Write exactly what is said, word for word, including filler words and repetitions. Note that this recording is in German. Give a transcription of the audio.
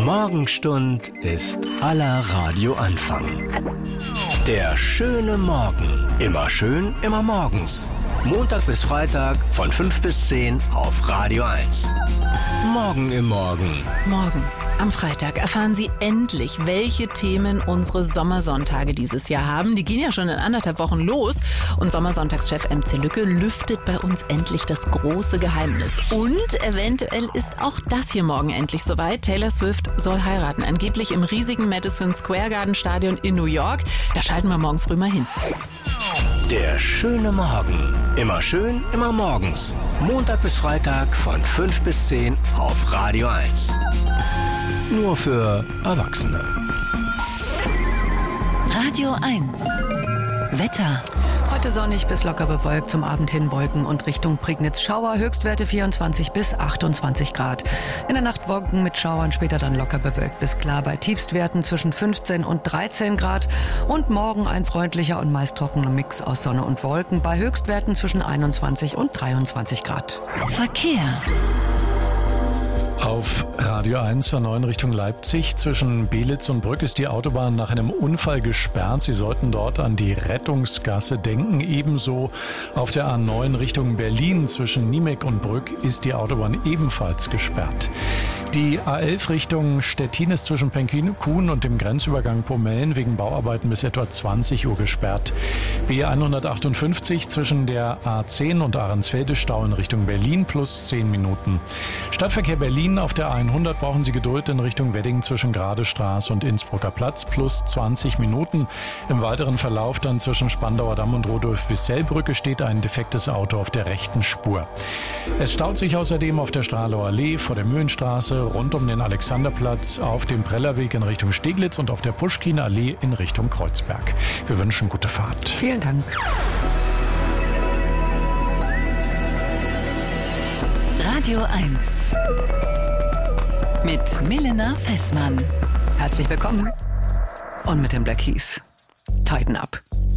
Morgenstund ist aller Radioanfang. Der schöne Morgen. Immer schön, immer morgens. Montag bis Freitag von fünf bis zehn auf Radio eins. Morgen im Morgen. Morgen. Am Freitag erfahren Sie endlich, welche Themen unsere Sommersonntage dieses Jahr haben. Die gehen ja schon in anderthalb Wochen los. Und Sommersonntagschef M C Lücke lüftet bei uns endlich das große Geheimnis. Und eventuell ist auch das hier morgen endlich soweit. Taylor Swift soll heiraten. Angeblich im riesigen Madison Square Garden Stadion in New York. Da schalten wir morgen früh mal hin. Der schöne Morgen. Immer schön, immer morgens. Montag bis Freitag von fünf bis zehn auf Radio eins. Nur für Erwachsene. Radio eins. Wetter. Heute sonnig bis locker bewölkt, zum Abend hin Wolken und Richtung Prignitz Schauer. Höchstwerte vierundzwanzig bis achtundzwanzig Grad. In der Nacht Wolken mit Schauern, später dann locker bewölkt bis klar bei Tiefstwerten zwischen fünfzehn und dreizehn Grad. Und morgen ein freundlicher und meist trockener Mix aus Sonne und Wolken bei Höchstwerten zwischen einundzwanzig und dreiundzwanzig Grad. Verkehr. Auf Radio eins A neun Richtung Leipzig zwischen Belitz und Brück ist die Autobahn nach einem Unfall gesperrt. Sie sollten dort an die Rettungsgasse denken. Ebenso auf der A neun Richtung Berlin zwischen Niemek und Brück ist die Autobahn ebenfalls gesperrt. Die A elf Richtung Stettin ist zwischen Penkin-Kuhn und dem Grenzübergang Pomellen wegen Bauarbeiten bis etwa zwanzig Uhr gesperrt. B hundertachtundfünfzig zwischen der A zehn und Ahrensfelde Stau in Richtung Berlin plus zehn Minuten. Stadtverkehr Berlin auf der A hundert brauchen Sie Geduld in Richtung Wedding zwischen Gradestraße und Innsbrucker Platz plus zwanzig Minuten. Im weiteren Verlauf dann zwischen Spandauer Damm und Rodolf-Wissell-Brücke steht ein defektes Auto auf der rechten Spur. Es staut sich außerdem auf der Strahlower Allee, vor der Mühlenstraße, rund um den Alexanderplatz, auf dem Prellerweg in Richtung Steglitz und auf der Puschkiner Allee in Richtung Kreuzberg. Wir wünschen gute Fahrt. Vielen Dank. Radio eins. Mit Milena Fessmann. Herzlich willkommen. Und mit den Black Keys. Tighten up.